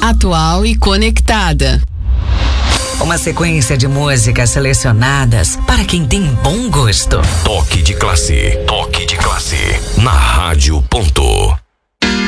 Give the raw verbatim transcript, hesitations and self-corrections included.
atual e conectada. Uma sequência de músicas selecionadas para quem tem bom gosto. Toque de classe, toque de classe, na Rádio Ponto.